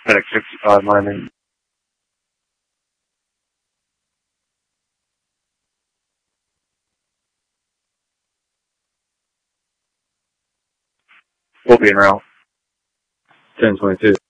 FedEx 65 landing. We'll be en route. 1022.